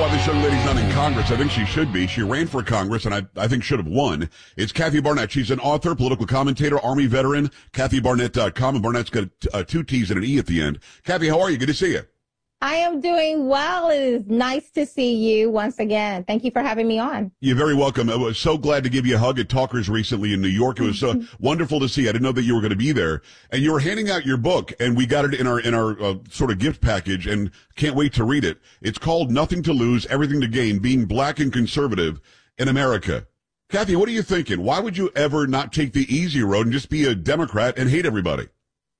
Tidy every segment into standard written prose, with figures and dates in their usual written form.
this young lady's not in Congress. I think she should be. She ran for Congress, and I think should have won. It's Kathy Barnett. She's an author, political commentator, Army veteran, KathyBarnett.com, and Barnett's got two T's and an E at the end. Kathy, how are you? Good to see you. I am doing well. It is nice to see you once again. Thank you for having me on. You're very welcome. I was so glad to give you a hug at Talkers recently in New York. It was so wonderful to see. I didn't know that you were going to be there. And you were handing out your book, and we got it in our sort of gift package, and can't wait to read it. It's called Nothing to Lose, Everything to Gain, Being Black and Conservative in America. Kathy, what are you thinking? Why would you ever not take the easy road and just be a Democrat and hate everybody?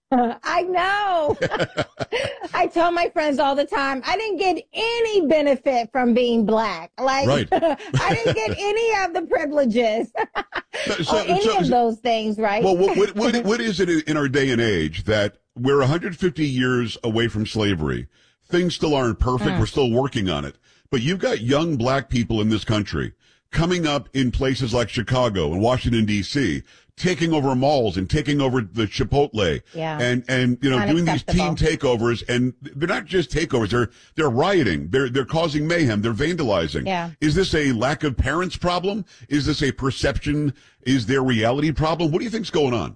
I know. I tell my friends all the time, I didn't get any benefit from being black. Like, right. I didn't get any of the privileges or any of those things, right? Well, what is it in our day and age that we're 150 years away from slavery? Things still aren't perfect. We're still working on it. But you've got young black people in this country coming up in places like Chicago and Washington, D.C., taking over malls and taking over the Chipotle and you know, doing these team takeovers, and they're not just takeovers, they're rioting, they're causing mayhem, they're vandalizing. Yeah. Is this a lack of parents problem? Is this a perception? Is there reality problem? What do you think's going on?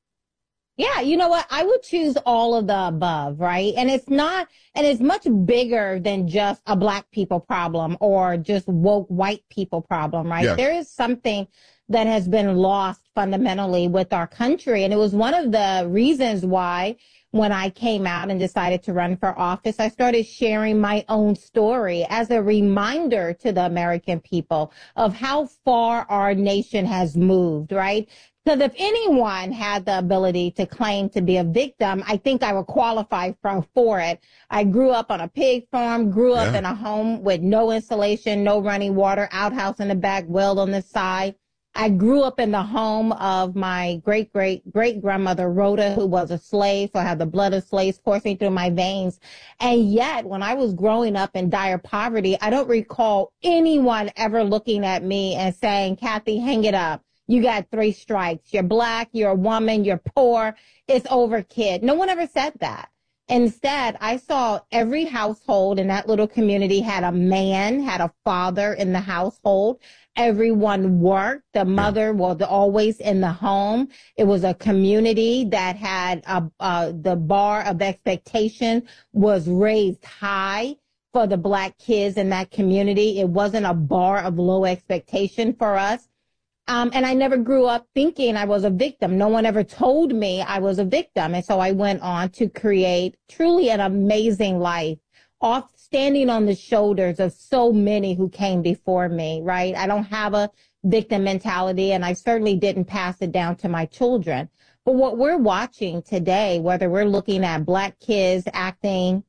Yeah, you know what? I would choose all of the above, right? And it's much bigger than just a black people problem or just woke white people problem, right? Yeah. There is something that has been lost fundamentally with our country. And it was one of the reasons why when I came out and decided to run for office, I started sharing my own story as a reminder to the American people of how far our nation has moved, right? Because if anyone had the ability to claim to be a victim, I think I would qualify for it. I grew up on a pig farm, grew up in a home with no insulation, no running water, outhouse in the back, well on the side. I grew up in the home of my great-great-great-grandmother, Rhoda, who was a slave, so I have the blood of slaves coursing through my veins. And yet, when I was growing up in dire poverty, I don't recall anyone ever looking at me and saying, Kathy, hang it up. You got 3 strikes. You're black, you're a woman, you're poor. It's over, kid. No one ever said that. Instead, I saw every household in that little community had a man, had a father in the household. Everyone worked. The mother was always in the home. It was a community that had the bar of expectation was raised high for the black kids in that community. It wasn't a bar of low expectation for us. And I never grew up thinking I was a victim. No one ever told me I was a victim. And so I went on to create truly an amazing life, standing on the shoulders of so many who came before me, right? I don't have a victim mentality, and I certainly didn't pass it down to my children. But what we're watching today, whether we're looking at black kids acting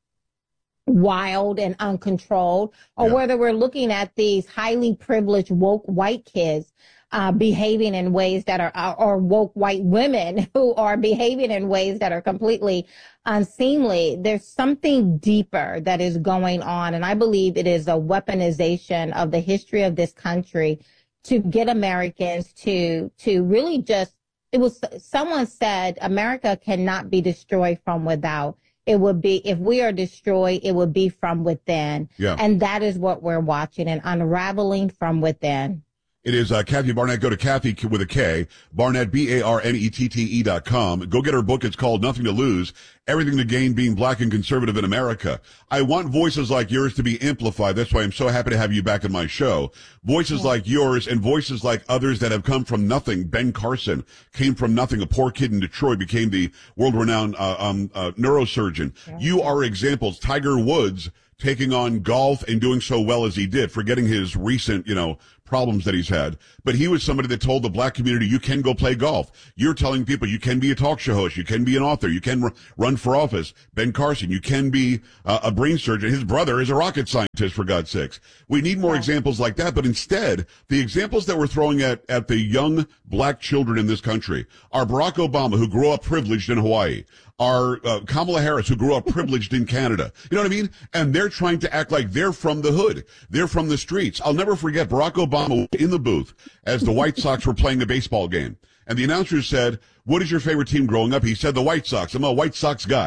wild and uncontrolled, or whether we're looking at these highly privileged woke white kids behaving in ways that are, or woke white women who are behaving in ways that are completely unseemly. There's something deeper that is going on. And I believe it is a weaponization of the history of this country to get Americans to really just, someone said, America cannot be destroyed from without. It would be, if we are destroyed, it would be from within. Yeah. And that is what we're watching, an unraveling from within. It is Kathy Barnett. Go to Kathy with a K, Barnett, BARNETTE.com. Go get her book. It's called Nothing to Lose, Everything to Gain, Being Black and Conservative in America. I want voices like yours to be amplified. That's why I'm so happy to have you back on my show. Voices like yours and voices like others that have come from nothing. Ben Carson came from nothing. A poor kid in Detroit became the world-renowned neurosurgeon. Yeah. You are examples. Tiger Woods taking on golf and doing so well as he did, forgetting his recent, problems that he's had. But he was somebody that told the black community, you can go play golf. You're telling people you can be a talk show host. You can be an author. You can run for office. Ben Carson, you can be a brain surgeon. His brother is a rocket scientist, for God's sakes. We need more examples like that. But instead, the examples that we're throwing at the young black children in this country are Barack Obama, who grew up privileged in Hawaii, are Kamala Harris, who grew up privileged in Canada. You know what I mean? And they're trying to act like they're from the hood. They're from the streets. I'll never forget Barack Obama in the booth as the White Sox were playing a baseball game. And the announcer said, what is your favorite team growing up? He said the White Sox. I'm a White Sox guy.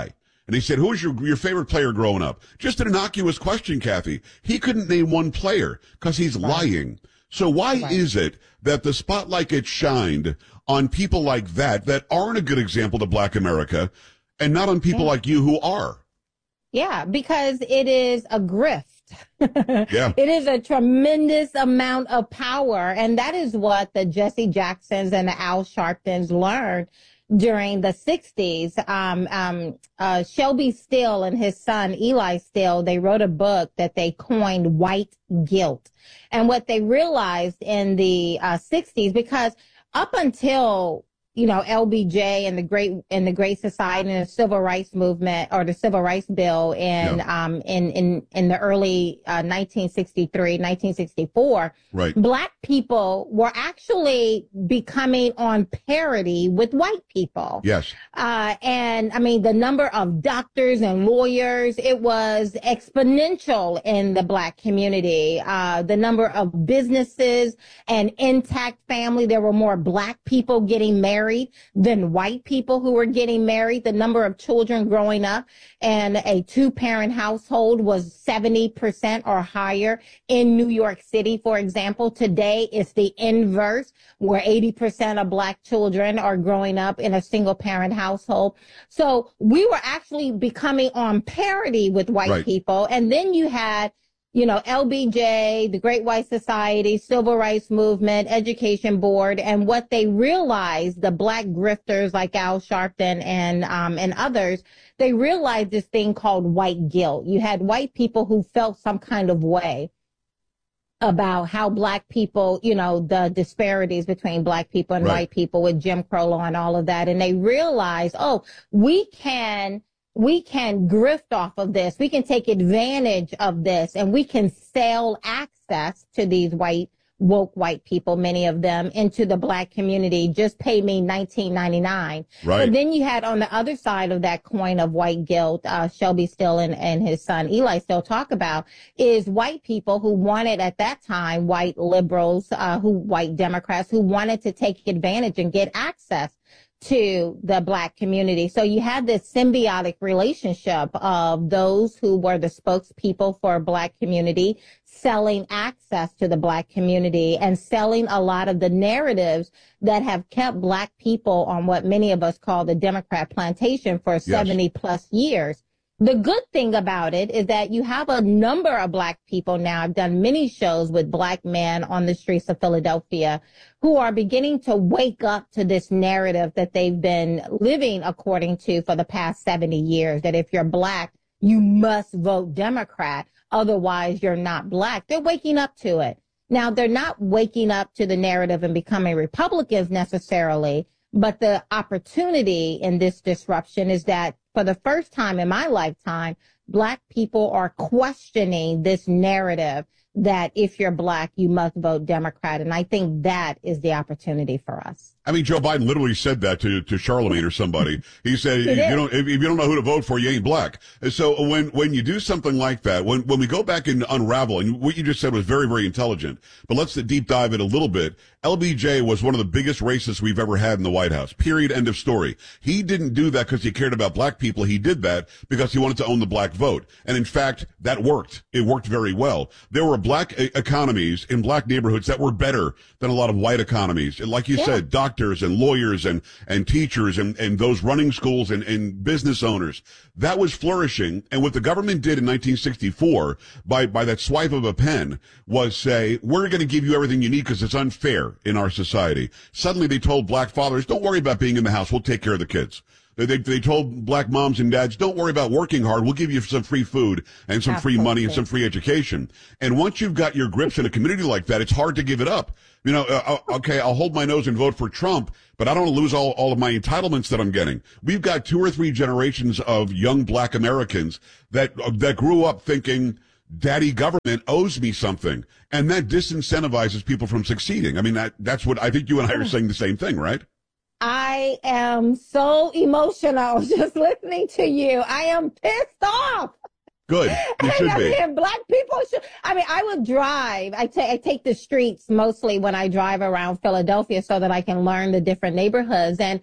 And he said, who was your favorite player growing up? Just an innocuous question, Kathy. He couldn't name one player because he's lying. So why is it that the spotlight gets shined on people like that aren't a good example to Black America, and not on people like you who are? Yeah, because it is a grift. Yeah. It is a tremendous amount of power. And that is what the Jesse Jacksons and the Al Sharptons learned during the 60s. Shelby Steele and his son, Eli Steele, they wrote a book that they coined White Guilt. And what they realized in the 60s, because up until LBJ and the Great Society and the Civil Rights Movement, or the Civil Rights Bill in the early 1963, 1964, right. Black people were actually becoming on parity with white people. Yes. And I mean, the number of doctors and lawyers, it was exponential in the Black community. The number of businesses and intact family, there were more Black people getting married than white people who were getting married. The number of children growing up and a two-parent household was 70% or higher in New York City, for example. Today, it's the inverse, where 80% of Black children are growing up in a single-parent household. So we were actually becoming on parity with white people. And then you had LBJ, the Great White Society, Civil Rights Movement, Education Board, and what they realized, the Black grifters like Al Sharpton and others, they realized this thing called white guilt. You had white people who felt some kind of way about how Black people, the disparities between Black people and white people with Jim Crow law and all of that. And they realized, we can grift off of this. We can take advantage of this, and we can sell access to these woke white people, many of them, into the Black community. Just pay me $19.99. Right. But then you had on the other side of that coin of white guilt, Shelby Steele and his son Eli Steele talk about, is white people who wanted at that time, white liberals, white Democrats who wanted to take advantage and get access to the Black community. So you had this symbiotic relationship of those who were the spokespeople for Black community selling access to the Black community and selling a lot of the narratives that have kept Black people on what many of us call the Democrat plantation for 70 plus years. The good thing about it is that you have a number of Black people now. I've done many shows with Black men on the streets of Philadelphia who are beginning to wake up to this narrative that they've been living according to for the past 70 years, that if you're Black, you must vote Democrat. Otherwise, you're not Black. They're waking up to it. Now, they're not waking up to the narrative and becoming Republicans necessarily, but the opportunity in this disruption is that for the first time in my lifetime, Black people are questioning this narrative that if you're Black, you must vote Democrat. And I think that is the opportunity for us. I mean, Joe Biden literally said that to Charlemagne or somebody. He said, if you don't know who to vote for, you ain't Black. And so when you do something like that, when we go back and unravel, and what you just said was very, very intelligent, but let's deep dive it a little bit. LBJ was one of the biggest racists we've ever had in the White House. Period. End of story. He didn't do that because he cared about Black people. He did that because he wanted to own the Black vote. And in fact, that worked. It worked very well. There were Black economies in Black neighborhoods that were better than a lot of white economies. And like you said, doctors and lawyers and teachers and those running schools and business owners, that was flourishing. And what the government did in 1964 by that swipe of a pen was say, we're going to give you everything you need because it's unfair in our society. Suddenly they told Black fathers, don't worry about being in the house. We'll take care of the kids. They told Black moms and dads, don't worry about working hard. We'll give you some free food and some free money and some free education. And once you've got your grips in a community like that, it's hard to give it up. Okay, I'll hold my nose and vote for Trump, but I don't want to lose all of my entitlements that I'm getting. We've got 2 or 3 generations of young Black Americans that grew up thinking, daddy government owes me something. And that disincentivizes people from succeeding. I mean, that's what I think you and I are saying the same thing, right? I am so emotional just listening to you. I am pissed off. Good. You should I be. mean, black people should. I mean, I would drive. I take the streets mostly when I drive around Philadelphia so that I can learn the different neighborhoods. And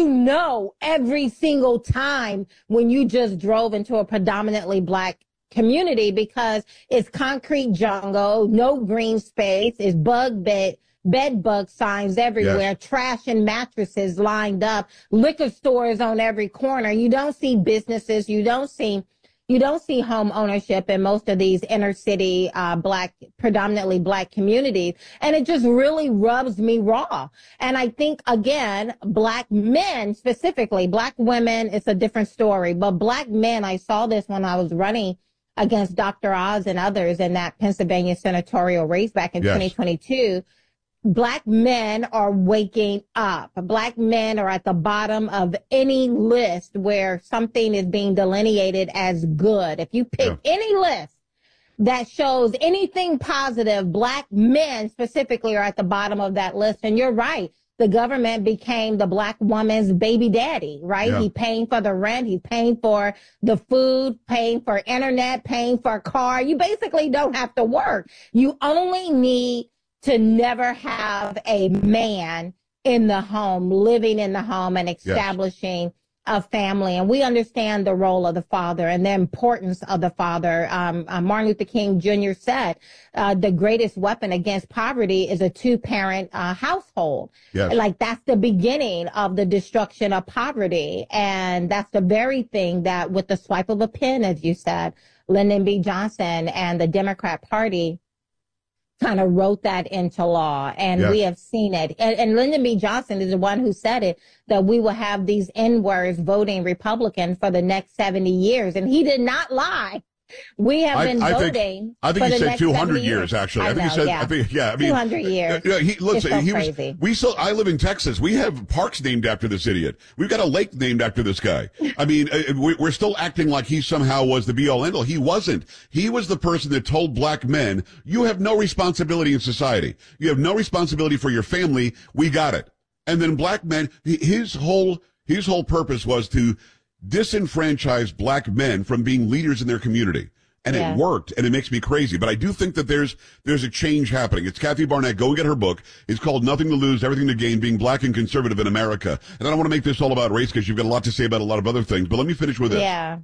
every single time when you just drove into a predominantly black community, because it's concrete jungle, no green space, it's bed bug signs everywhere, Yes. trash and mattresses lined up, liquor stores on every corner. You don't see businesses. You don't see home ownership in most of these inner city, predominantly black communities. And it just really rubs me raw. And I think, again, black men specifically, black women, it's a different story, but black men, I saw this when I was running against Dr. Oz and others in that Pennsylvania senatorial race back in 2022. Black men are waking up. Black men are at the bottom of any list where something is being delineated as good. If you pick any list that shows anything positive, black men specifically are at the bottom of that list. And you're right. The government became the black woman's baby daddy, right? Yeah. He's paying for the rent. He's paying for the food, paying for internet, paying for a car. You basically don't have to work. You only need to never have a man in the home, living in the home and establishing a family. And we understand the role of the father and the importance of the father. Martin Luther King Jr. said, the greatest weapon against poverty is a two-parent household. Yes. Like, that's the beginning of the destruction of poverty. And that's the very thing that, with the swipe of a pen, as you said, Lyndon B. Johnson and the Democrat Party kind of wrote that into law, and we have seen it. And Lyndon B. Johnson is the one who said it, that we will have these N-words voting Republican for the next 70 years. And he did not lie. We have been voting. I think for he the said 200 years, actually. I think he said, I mean, 200 years. I live in Texas. We have parks named after this idiot. We've got a lake named after this guy. I mean, we're still acting like he somehow was the be all end all. He wasn't. He was the person that told black men, you have no responsibility in society. You have no responsibility for your family. We got it. And then black men, his whole purpose was to disenfranchise black men from being leaders in their community. And it worked, and it makes me crazy. But I do think that there's a change happening. It's Kathy Barnett. Go and get her book. It's called Nothing to Lose, Everything to Gain, Being Black and Conservative in America. And I don't want to make this all about race because you've got a lot to say about a lot of other things. But let me finish with this. Yeah.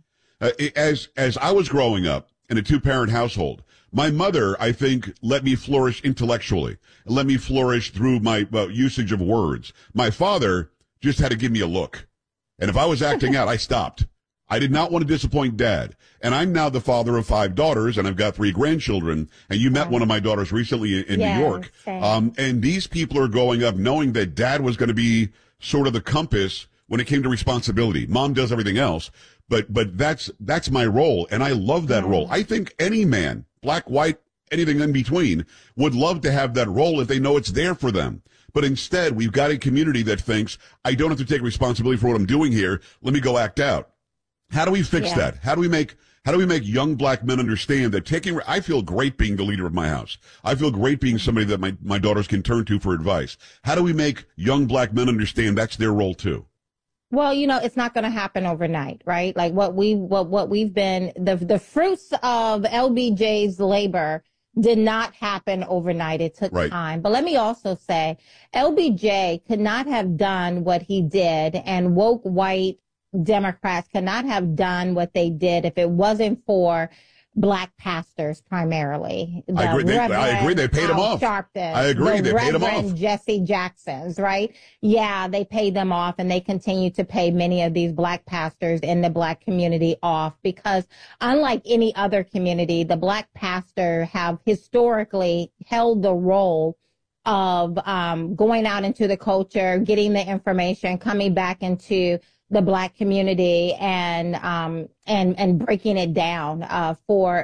As I was growing up in a two-parent household, my mother, I think, let me flourish intellectually, let me flourish through my usage of words. My father just had to give me a look. And if I was acting out, I stopped. I did not want to disappoint Dad. And I'm now the father of 5 daughters, and I've got 3 grandchildren. And you met one of my daughters recently in New York. And these people are growing up knowing that Dad was going to be sort of the compass when it came to responsibility. Mom does everything else, but that's my role, and I love that role. I think any man, black, white, anything in between, would love to have that role if they know it's there for them. But instead, we've got a community that thinks, I don't have to take responsibility for what I'm doing here. Let me go act out. How do we fix that? How do we make young black men understand that I feel great being the leader of my house. I feel great being somebody that my daughters can turn to for advice. How do we make young black men understand that's their role too? Well, it's not going to happen overnight, right? Like what we've been, the fruits of LBJ's labor did not happen overnight. It took time. But let me also say, LBJ could not have done what he did, and woke white Democrats could not have done what they did if it wasn't for black pastors primarily. I agree. They paid them off. Sharpton, I agree. They paid them off. Jesse Jacksons, right? Yeah, they paid them off, and they continue to pay many of these black pastors in the black community off, because unlike any other community, the black pastor have historically held the role of going out into the culture, getting the information, coming back into the black community and breaking it down of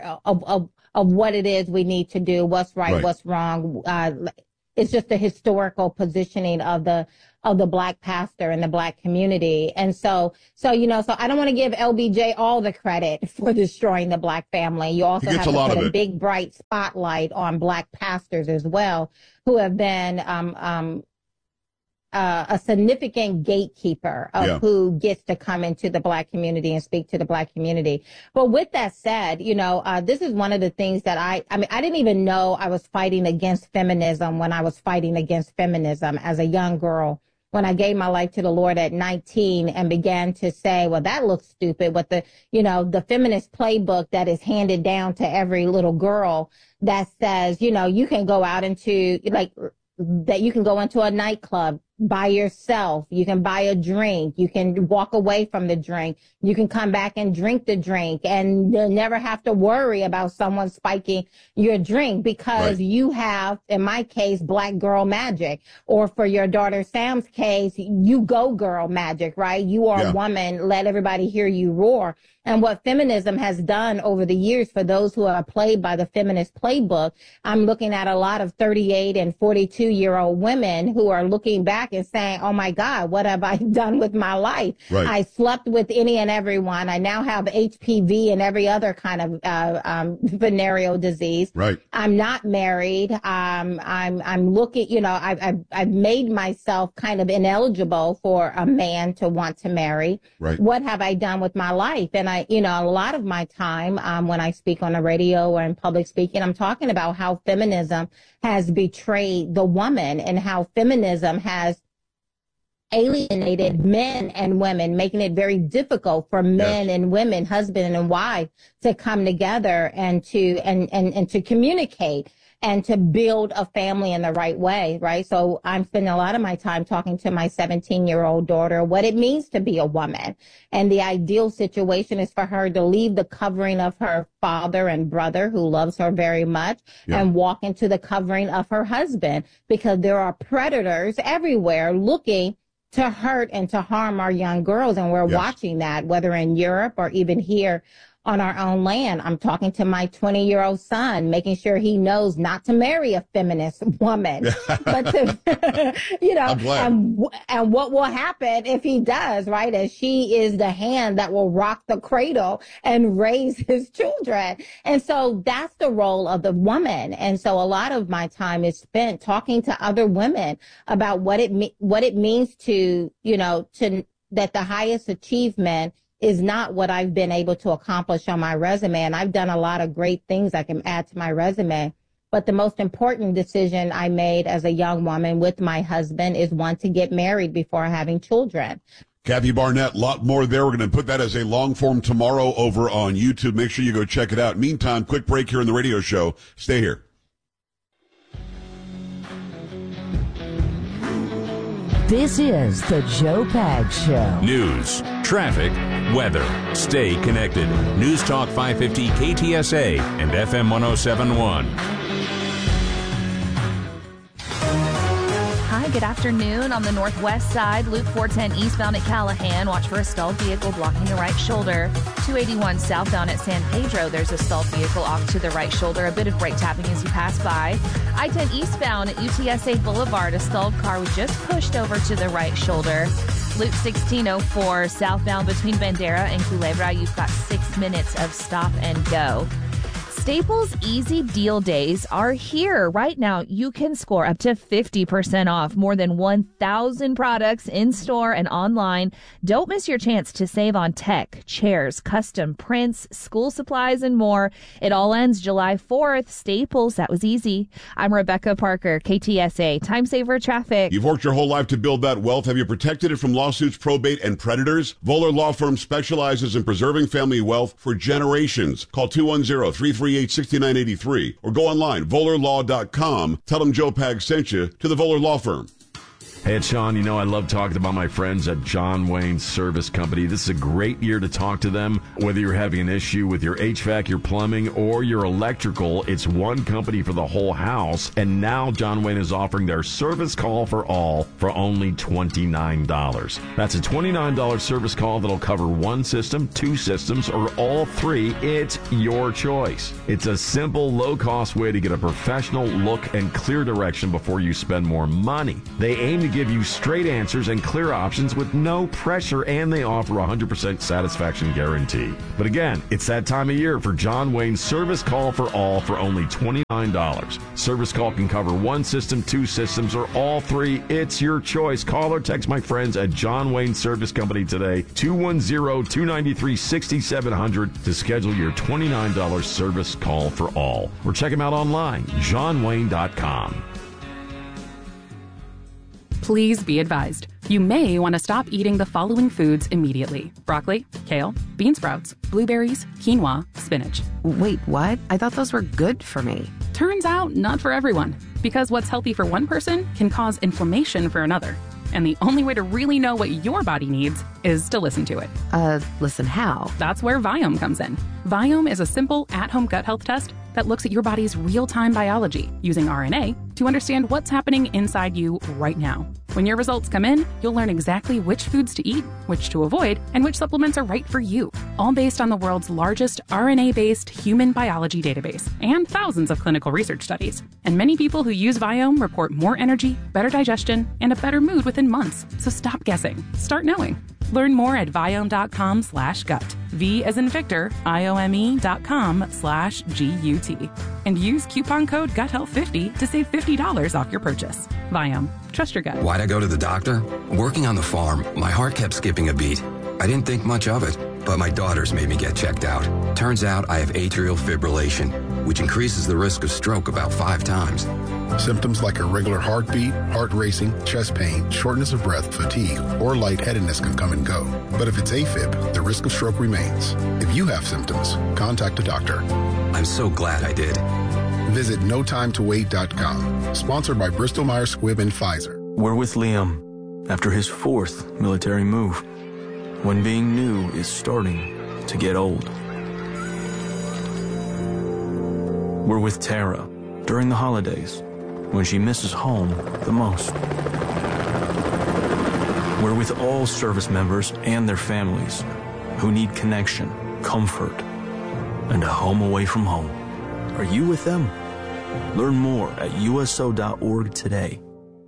what it is we need to do, what's right. What's wrong. It's just the historical positioning of the black pastor in the black community. And so I don't want to give LBJ all the credit for destroying the black family. You also have to put a big bright spotlight on black pastors as well, who have been a significant gatekeeper of who gets to come into the Black community and speak to the Black community. But with that said, this is one of the things that I didn't even know I was fighting against feminism when I was fighting against feminism as a young girl. When I gave my life to the Lord at 19 and began to say, well, that looks stupid. What the feminist playbook that is handed down to every little girl that says, you can go out into that you can go into a nightclub by yourself. You can buy a drink. You can walk away from the drink. You can come back and drink the drink and you'll never have to worry about someone spiking your drink because you have, in my case, Black girl magic. Or for your daughter Sam's case, you go girl magic, right? You are a woman. Let everybody hear you roar. And what feminism has done over the years for those who are played by the feminist playbook, I'm looking at a lot of 38 and 42-year-old women who are looking back and saying, oh, my God, what have I done with my life? Right. I slept with any and everyone. I now have HPV and every other kind of venereal disease. Right. I'm not married. I'm looking, I've made myself kind of ineligible for a man to want to marry. Right. What have I done with my life? And a lot of my time when I speak on the radio or in public speaking, I'm talking about how feminism has betrayed the woman and how feminism has alienated men and women, making it very difficult for men and women, husband and wife, to come together and to communicate and to build a family in the right way, right? So I'm spending a lot of my time talking to my 17-year-old daughter what it means to be a woman. And the ideal situation is for her to leave the covering of her father and brother, who loves her very much, and walk into the covering of her husband, because there are predators everywhere looking to hurt and to harm our young girls. And we're watching that, whether in Europe or even here on our own land. I'm talking to my 20-year-old son, making sure he knows not to marry a feminist woman, but to, and what will happen if he does, right? As she is the hand that will rock the cradle and raise his children. And so that's the role of the woman. And so a lot of my time is spent talking to other women about what it means to, that the highest achievement is not what I've been able to accomplish on my resume. And I've done a lot of great things I can add to my resume. But the most important decision I made as a young woman with my husband is one to get married before having children. Kathy Barnett, a lot more there. We're going to put that as a long form tomorrow over on YouTube. Make sure you go check it out. Meantime, quick break here in the radio show. Stay here. This is the Joe Pags Show. News, traffic, weather. Stay connected. News Talk 550 KTSA and FM 1071. Hi, good afternoon. On the northwest side, Loop 410 eastbound at Callahan. Watch for a stalled vehicle blocking the right shoulder. 281 southbound at San Pedro. There's a stalled vehicle off to the right shoulder. A bit of brake tapping as you pass by. I-10 eastbound at UTSA Boulevard. A stalled car was just pushed over to the right shoulder. Loop 1604 southbound between Bandera and Culebra. You've got 6 minutes of stop and go. Staples Easy Deal Days are here. Right now, you can score up to 50% off more than 1,000 products in store and online. Don't miss your chance to save on tech, chairs, custom prints, school supplies, and more. It all ends July 4th. Staples, that was easy. I'm Rebecca Parker, KTSA, Time Saver Traffic. You've worked your whole life to build that wealth. Have you protected it from lawsuits, probate, and predators? Voller Law Firm specializes in preserving family wealth for generations. Call 210-338-6983 or go online, VollerLaw.com. Tell them Joe Pags sent you to the Voller Law Firm. Hey, it's Sean. You know, I love talking about my friends at John Wayne Service Company. This is a great year to talk to them. Whether you're having an issue with your HVAC, your plumbing, or your electrical, it's one company for the whole house. And now John Wayne is offering their service call for all for only $29. That's a $29 service call that'll cover one system, two systems, or all three. It's your choice. It's a simple, low-cost way to get a professional look and clear direction before you spend more money. They aim to give you straight answers and clear options with no pressure, and they offer a 100% satisfaction guarantee. But again, it's that time of year for John Wayne's Service Call for All for only $29. Service call can cover one system, two systems, or all three. It's your choice. Call or text my friends at John Wayne Service Company today, 210-293-6700 to schedule your $29 service call for all. Or check them out online, johnwayne.com. Please be advised. You may want to stop eating the following foods immediately: broccoli, kale, bean sprouts, blueberries, quinoa, spinach. Wait, what? I thought those were good for me. Turns out, not for everyone. Because what's healthy for one person can cause inflammation for another. And the only way to really know what your body needs is to listen to it. Listen how? That's where Viome comes in. Viome is a simple, at-home gut health test that looks at your body's real-time biology using RNA to understand what's happening inside you right now. When your results come in, you'll learn exactly which foods to eat, which to avoid, and which supplements are right for you, all based on the world's largest RNA-based human biology database and thousands of clinical research studies. And many people who use Viome report more energy, better digestion, and a better mood within months. So stop guessing. Start knowing. Learn more at Viome.com/gut. V as in Victor, IOME.com/GUT. And use coupon code GUTHEALTH50 to save $50 off your purchase. Viome. Trust your gut. Why'd I go to the doctor? Working on the farm, my heart kept skipping a beat. I didn't think much of it, but my daughters made me get checked out. Turns out I have atrial fibrillation, which increases the risk of stroke about 5 times. Symptoms like irregular heartbeat, heart racing, chest pain, shortness of breath, fatigue, or lightheadedness can come and go. But if it's AFib, the risk of stroke remains. If you have symptoms, contact a doctor. I'm so glad I did. Visit NoTimeToWait.com. Sponsored by Bristol Myers Squibb and Pfizer. We're with Liam after his 4th military move, when being new is starting to get old. We're with Tara during the holidays, when she misses home the most. We're with all service members and their families who need connection, comfort, and a home away from home. Are you with them? Learn more at USO.org today.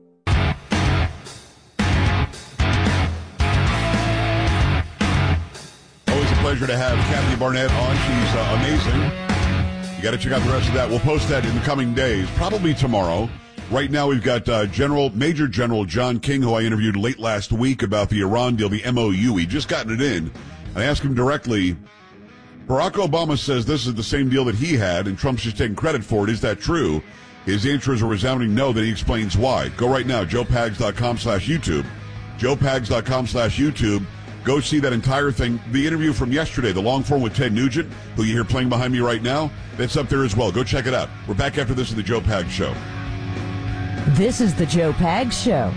Always a pleasure to have Kathy Barnett on. She's amazing. You got to check out the rest of that. We'll post that in the coming days, probably tomorrow. Right now, we've got Major General John King, who I interviewed late last week about the Iran deal, the MOU. He'd just gotten it in. I asked him directly, Barack Obama says this is the same deal that he had, and Trump's just taking credit for it. Is that true? His answer is a resounding no, then he explains why. Go right now, joepags.com/YouTube. joepags.com/YouTube. Go see that entire thing. The interview from yesterday, the long form with Ted Nugent, who you hear playing behind me right now, that's up there as well. Go check it out. We're back after this in the Joe Pags Show. This is the Joe Pags Show.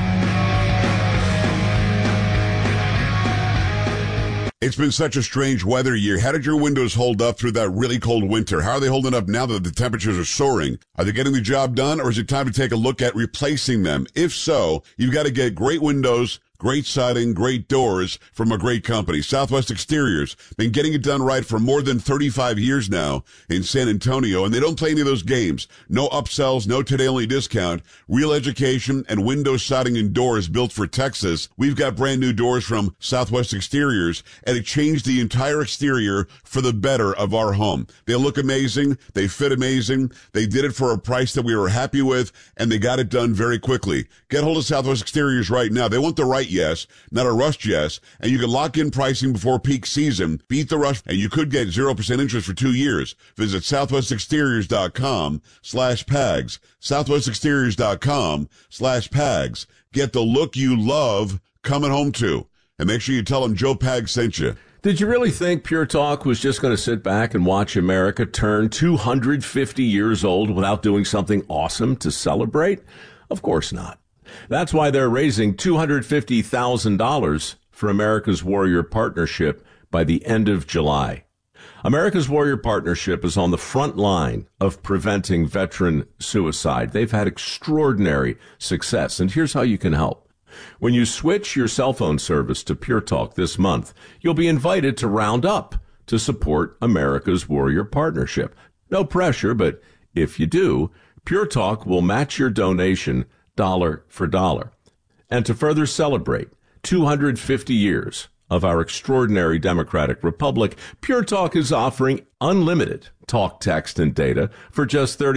It's been such a strange weather year. How did your windows hold up through that really cold winter? How are they holding up now that the temperatures are soaring? Are they getting the job done, or is it time to take a look at replacing them? If so, you've got to get great windows, great siding, great doors from a great company. Southwest Exteriors. Been getting it done right for more than 35 years now in San Antonio, and they don't play any of those games. No upsells, no today-only discount. Real education and window siding and doors built for Texas. We've got brand new doors from Southwest Exteriors, and it changed the entire exterior for the better of our home. They look amazing. They fit amazing. They did it for a price that we were happy with, and they got it done very quickly. Get hold of Southwest Exteriors right now. They want the right yes, not a rushed yes, and you can lock in pricing before peak season. Beat the rush, and you could get 0% interest for 2 years. Visit southwestexteriors.com/pags. southwestexteriors.com/pags. Get the look you love coming home to. And make sure you tell them Joe Pags sent you. Did you really think Pure Talk was just going to sit back and watch America turn 250 years old without doing something awesome to celebrate? Of course not. That's why they're raising $250,000 for America's Warrior Partnership by the end of July. America's Warrior Partnership is on the front line of preventing veteran suicide. They've had extraordinary success, and here's how you can help. When you switch your cell phone service to Pure Talk this month, you'll be invited to round up to support America's Warrior Partnership. No pressure, but if you do, Pure Talk will match your donation dollar for dollar. And to further celebrate 250 years of our extraordinary democratic republic, Pure Talk is offering unlimited talk, text, and data for just $30